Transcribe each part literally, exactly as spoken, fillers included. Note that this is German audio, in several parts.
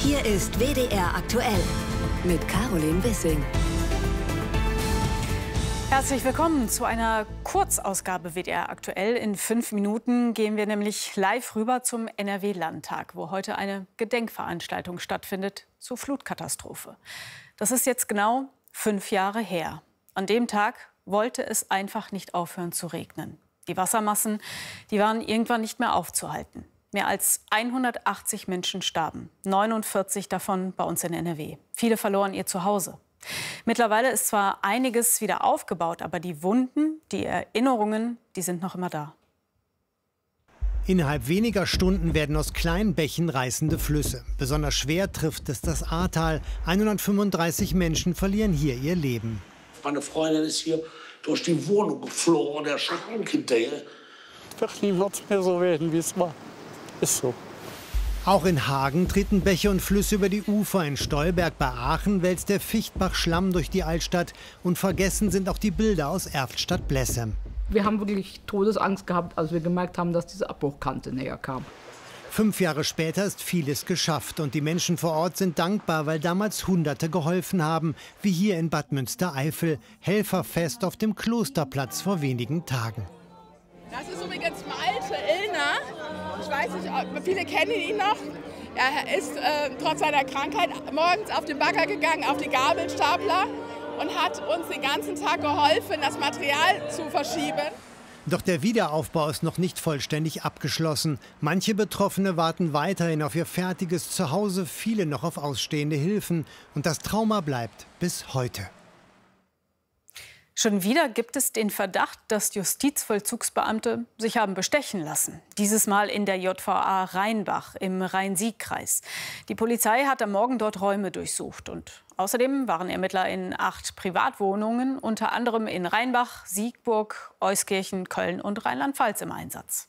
Hier ist W D R aktuell mit Caroline Wissing. Herzlich willkommen zu einer Kurzausgabe W D R aktuell. In fünf Minuten gehen wir nämlich live rüber zum N R W-Landtag, wo heute eine Gedenkveranstaltung stattfindet zur Flutkatastrophe. Das ist jetzt genau fünf Jahre her. An dem Tag wollte es einfach nicht aufhören zu regnen. Die Wassermassen, die waren irgendwann nicht mehr aufzuhalten. Mehr als hundertachtzig Menschen starben, neunundvierzig davon bei uns in N R W. Viele verloren ihr Zuhause. Mittlerweile ist zwar einiges wieder aufgebaut, aber die Wunden, die Erinnerungen, die sind noch immer da. Innerhalb weniger Stunden werden aus kleinen Bächen reißende Flüsse. Besonders schwer trifft es das Ahrtal. hundertfünfunddreißig Menschen verlieren hier ihr Leben. Meine Freundin ist hier durch die Wohnung geflogen und der Schrank hinterher. Wird niemals mehr so werden, wie es war. Ist so. Auch in Hagen treten Bäche und Flüsse über die Ufer. In Stolberg bei Aachen wälzt der Fichtbach Schlamm durch die Altstadt. Und vergessen sind auch die Bilder aus Erftstadt-Blessem. Wir haben wirklich Todesangst gehabt, als wir gemerkt haben, dass diese Abbruchkante näher kam. Fünf Jahre später ist vieles geschafft. Und die Menschen vor Ort sind dankbar, weil damals Hunderte geholfen haben. Wie hier in Bad Münstereifel. Helferfest auf dem Klosterplatz vor wenigen Tagen. Das ist übrigens Malte Illner. Ich weiß nicht, viele kennen ihn noch. Er ist äh, trotz seiner Krankheit morgens auf den Bagger gegangen, auf die Gabelstapler und hat uns den ganzen Tag geholfen, das Material zu verschieben. Doch der Wiederaufbau ist noch nicht vollständig abgeschlossen. Manche Betroffene warten weiterhin auf ihr fertiges Zuhause, viele noch auf ausstehende Hilfen. Und das Trauma bleibt bis heute. Schon wieder gibt es den Verdacht, dass Justizvollzugsbeamte sich haben bestechen lassen. Dieses Mal in der J V A Rheinbach im Rhein-Sieg-Kreis. Die Polizei hat am Morgen dort Räume durchsucht. Und außerdem waren Ermittler in acht Privatwohnungen, unter anderem in Rheinbach, Siegburg, Euskirchen, Köln und Rheinland-Pfalz im Einsatz.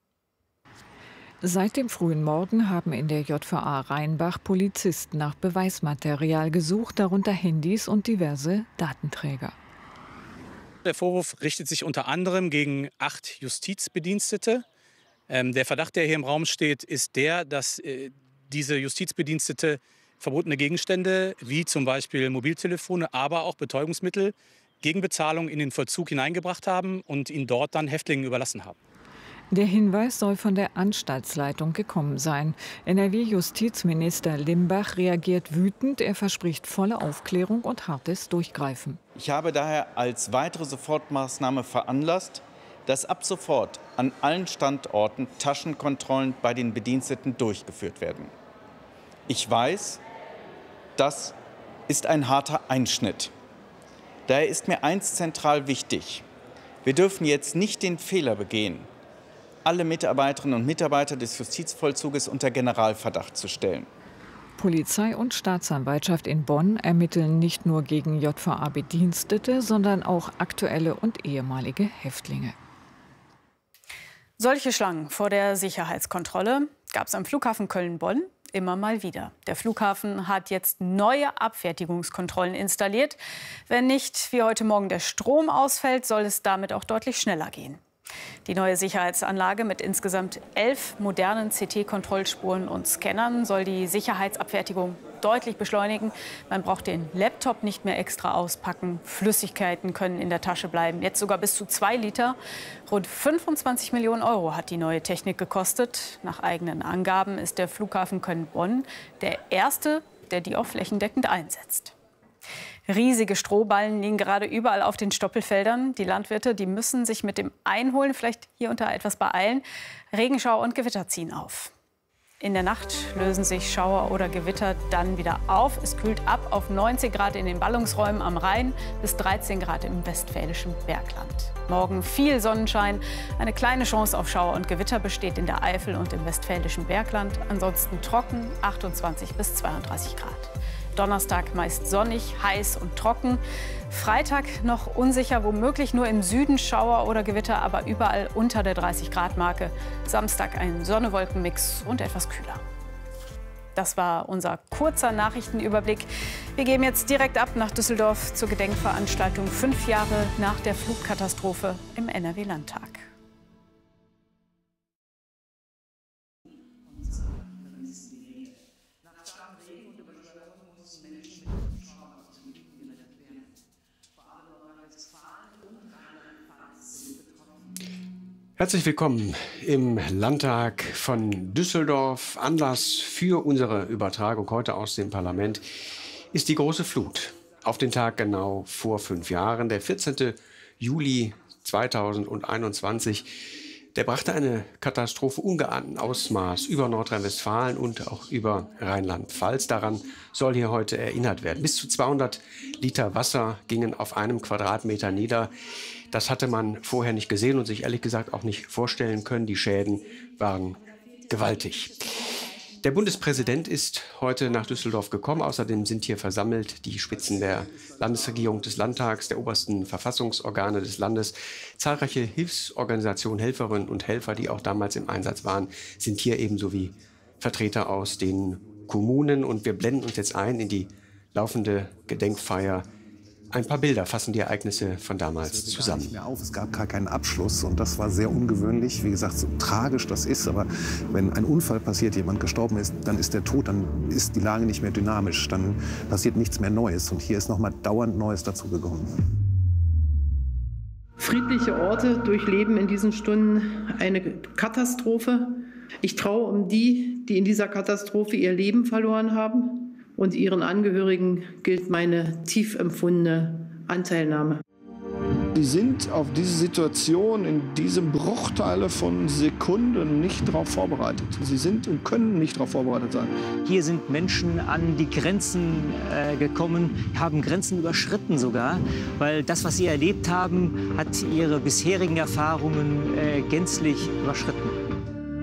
Seit dem frühen Morgen haben in der J V A Rheinbach Polizisten nach Beweismaterial gesucht, darunter Handys und diverse Datenträger. Der Vorwurf richtet sich unter anderem gegen acht Justizbedienstete. Ähm, der Verdacht, der hier im Raum steht, ist der, dass äh, diese Justizbedienstete verbotene Gegenstände wie zum Beispiel Mobiltelefone, aber auch Betäubungsmittel gegen Bezahlung in den Vollzug hineingebracht haben und ihn dort dann Häftlingen überlassen haben. Der Hinweis soll von der Anstaltsleitung gekommen sein. N R W-Justizminister Limbach reagiert wütend. Er verspricht volle Aufklärung und hartes Durchgreifen. Ich habe daher als weitere Sofortmaßnahme veranlasst, dass ab sofort an allen Standorten Taschenkontrollen bei den Bediensteten durchgeführt werden. Ich weiß, das ist ein harter Einschnitt. Daher ist mir eins zentral wichtig. Wir dürfen jetzt nicht den Fehler begehen, alle Mitarbeiterinnen und Mitarbeiter des Justizvollzuges unter Generalverdacht zu stellen. Polizei und Staatsanwaltschaft in Bonn ermitteln nicht nur gegen J V A-Bedienstete, sondern auch aktuelle und ehemalige Häftlinge. Solche Schlangen vor der Sicherheitskontrolle gab es am Flughafen Köln-Bonn immer mal wieder. Der Flughafen hat jetzt neue Abfertigungskontrollen installiert. Wenn nicht wie heute Morgen der Strom ausfällt, soll es damit auch deutlich schneller gehen. Die neue Sicherheitsanlage mit insgesamt elf modernen C T-Kontrollspuren und Scannern soll die Sicherheitsabfertigung deutlich beschleunigen. Man braucht den Laptop nicht mehr extra auspacken. Flüssigkeiten können in der Tasche bleiben. Jetzt sogar bis zu zwei Liter. Rund fünfundzwanzig Millionen Euro hat die neue Technik gekostet. Nach eigenen Angaben ist der Flughafen Köln-Bonn der erste, der die auch flächendeckend einsetzt. Riesige Strohballen liegen gerade überall auf den Stoppelfeldern. Die Landwirte, die müssen sich mit dem Einholen vielleicht hier und da etwas beeilen. Regenschauer und Gewitter ziehen auf. In der Nacht lösen sich Schauer oder Gewitter dann wieder auf. Es kühlt ab auf neunzehn Grad in den Ballungsräumen am Rhein bis dreizehn Grad im westfälischen Bergland. Morgen viel Sonnenschein. Eine kleine Chance auf Schauer und Gewitter besteht in der Eifel und im westfälischen Bergland. Ansonsten trocken, achtundzwanzig bis zweiunddreißig Grad. Donnerstag meist sonnig, heiß und trocken. Freitag noch unsicher, womöglich nur im Süden Schauer oder Gewitter, aber überall unter der dreißig Grad Marke. Samstag ein Sonne-Wolken-Mix und etwas kühler. Das war unser kurzer Nachrichtenüberblick. Wir gehen jetzt direkt ab nach Düsseldorf zur Gedenkveranstaltung fünf Jahre nach der Flutkatastrophe im N R W-Landtag. Herzlich willkommen im Landtag von Düsseldorf. Anlass für unsere Übertragung heute aus dem Parlament ist die große Flut. Auf den Tag genau vor fünf Jahren, der vierzehnten Juli zweitausendeinundzwanzig. Der brachte eine Katastrophe ungeahnten Ausmaß über Nordrhein-Westfalen und auch über Rheinland-Pfalz. Daran soll hier heute erinnert werden. Bis zu zweihundert Liter Wasser gingen auf einem Quadratmeter nieder. Das hatte man vorher nicht gesehen und sich ehrlich gesagt auch nicht vorstellen können. Die Schäden waren gewaltig. Der Bundespräsident ist heute nach Düsseldorf gekommen. Außerdem sind hier versammelt die Spitzen der Landesregierung, des Landtags, der obersten Verfassungsorgane des Landes. Zahlreiche Hilfsorganisationen, Helferinnen und Helfer, die auch damals im Einsatz waren, sind hier ebenso wie Vertreter aus den Kommunen. Und wir blenden uns jetzt ein in die laufende Gedenkfeier. Ein paar Bilder fassen die Ereignisse von damals zusammen. Nicht mehr auf. Es gab gar keinen Abschluss und das war sehr ungewöhnlich. Wie gesagt, so tragisch das ist, aber wenn ein Unfall passiert, jemand gestorben ist, dann ist der tot, dann ist die Lage nicht mehr dynamisch, dann passiert nichts mehr Neues. Und hier ist noch mal dauernd Neues dazugekommen. Friedliche Orte durchleben in diesen Stunden eine Katastrophe. Ich traue um die, die in dieser Katastrophe ihr Leben verloren haben. Und ihren Angehörigen gilt meine tief empfundene Anteilnahme. Die sind auf diese Situation in diesem Bruchteile von Sekunden nicht darauf vorbereitet. Sie sind und können nicht darauf vorbereitet sein. Hier sind Menschen an die Grenzen äh, gekommen, haben Grenzen überschritten sogar, weil das, was sie erlebt haben, hat ihre bisherigen Erfahrungen äh, gänzlich überschritten.